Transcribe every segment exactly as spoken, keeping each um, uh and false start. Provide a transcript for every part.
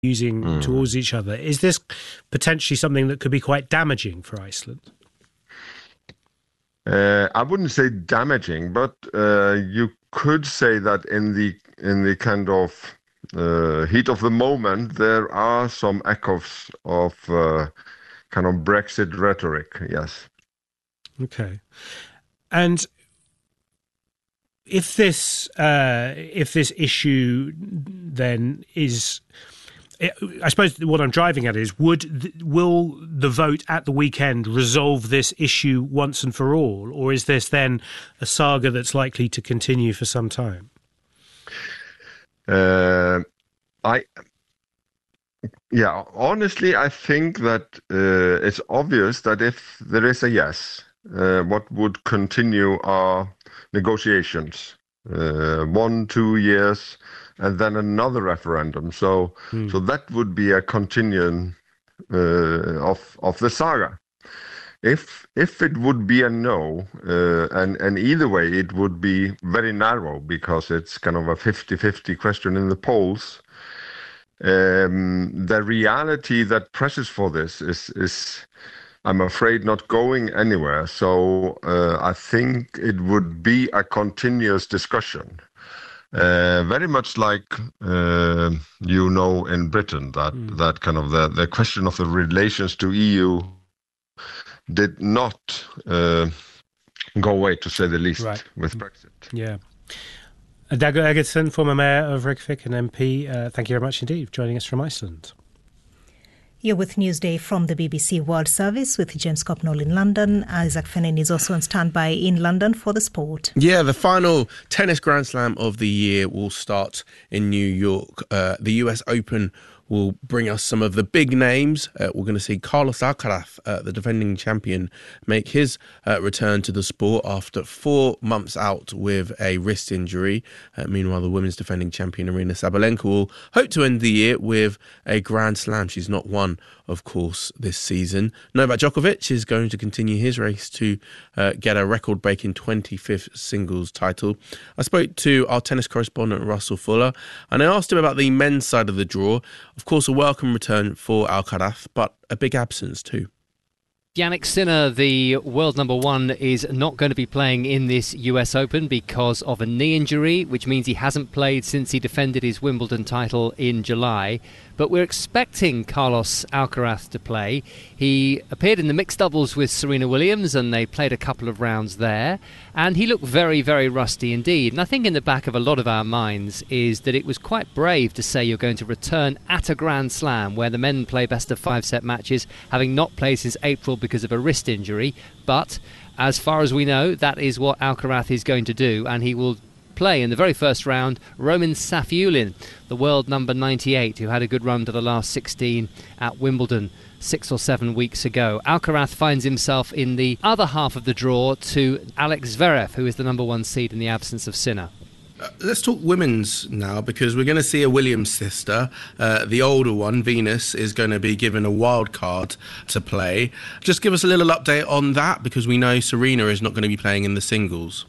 using mm. towards each other. Is this potentially something that could be quite damaging for Iceland? Uh, I wouldn't say damaging, but uh, you could say that in the in the kind of uh, heat of the moment, there are some echoes of uh, kind of Brexit rhetoric. Yes. Okay, and if this uh, if this issue then is, I suppose what I'm driving at is, would will the vote at the weekend resolve this issue once and for all, or is this then a saga that's likely to continue for some time? Uh, I, yeah, honestly, I think that uh, it's obvious that if there is a yes, uh, what would continue are negotiations, uh, one, two years, and then another referendum. So, Hmm. so that would be a continuing uh, of of the saga. If if it would be a no, uh, and and either way it would be very narrow because it's kind of a fifty-fifty question in the polls. Um, the reality that presses for this is is, I'm afraid, not going anywhere. So uh, I think it would be a continuous discussion. Uh, very much like, uh, you know, in Britain, that, Mm. that kind of the, the question of the relations to E U did not uh, go away, to say the least, Right. with Brexit. Yeah. Dagur Eggertsson, former mayor of Reykjavik and M P, uh, thank you very much indeed for joining us from Iceland. You're with Newsday from the B B C World Service with James Copnall in London. Isaac Fennin is also on standby in London for the sport. Yeah, the final tennis Grand Slam of the year will start in New York. Uh, the U S Open will bring us some of the big names. Uh, we're going to see Carlos Alcaraz, uh, the defending champion, make his uh, return to the sport after four months out with a wrist injury. Uh, meanwhile, the women's defending champion, Aryna Sabalenka, will hope to end the year with a Grand Slam. She's not won, of course, this season. Novak Djokovic is going to continue his race to uh, get a record-breaking twenty-fifth singles title. I spoke to our tennis correspondent, Russell Fuller, and I asked him about the men's side of the draw. Of course, a welcome return for Alcaraz, but a big absence too. Jannik Sinner, the world number one, is not going to be playing in this U S Open because of a knee injury, which means he hasn't played since he defended his Wimbledon title in July. But we're expecting Carlos Alcaraz to play. He appeared in the mixed doubles with Serena Williams and they played a couple of rounds there. And he looked very, very rusty indeed. And I think in the back of a lot of our minds is that it was quite brave to say you're going to return at a Grand Slam where the men play best of five set matches, having not played since April because of a wrist injury. But as far as we know, that is what Alcaraz is going to do, and he will play in the very first round Roman Safiullin, the world number ninety-eight, who had a good run to the last sixteen at Wimbledon six or seven weeks ago. Alcaraz finds himself in the other half of the draw to Alex Zverev, who is the number one seed in the absence of Sinner. Uh, let's talk women's now, because we're going to see a Williams sister. Uh, the older one, Venus, is going to be given a wild card to play. Just give us a little update on that, because we know Serena is not going to be playing in the singles.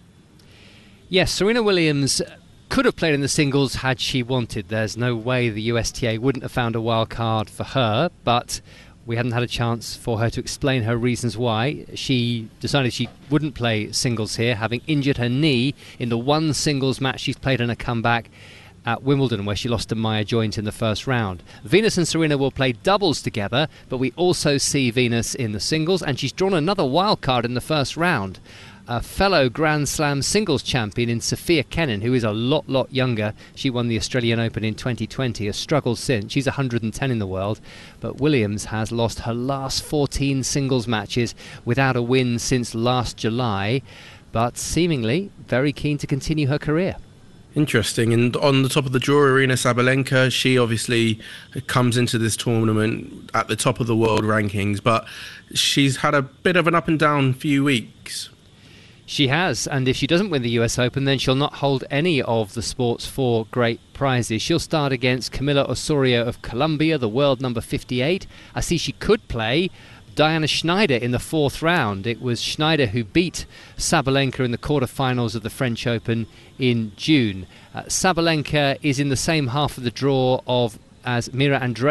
Yes, Serena Williams could have played in the singles had she wanted. There's no way the U S T A wouldn't have found a wild card for her, but we hadn't had a chance for her to explain her reasons why. She decided she wouldn't play singles here, having injured her knee in the one singles match she's played in a comeback at Wimbledon, where she lost to Maya Joint in the first round. Venus and Serena will play doubles together, but we also see Venus in the singles, and she's drawn another wild card in the first round. A fellow Grand Slam singles champion in Sophia Kenin, who is a lot, lot younger. She won the Australian Open in twenty twenty, has struggled since. She's one hundred ten in the world. But Williams has lost her last fourteen singles matches without a win since last July, but seemingly very keen to continue her career. Interesting. And on the top of the draw, Aryna Sabalenka, she obviously comes into this tournament at the top of the world rankings, but she's had a bit of an up and down few weeks. She has, and if she doesn't win the U S Open, then she'll not hold any of the sport's four great prizes. She'll start against Camila Osorio of Colombia, the world number fifty-eight. I see she could play Diana Schneider in the fourth round. It was Schneider who beat Sabalenka in the quarterfinals of the French Open in June. Uh, Sabalenka is in the same half of the draw of as Mira Andreeva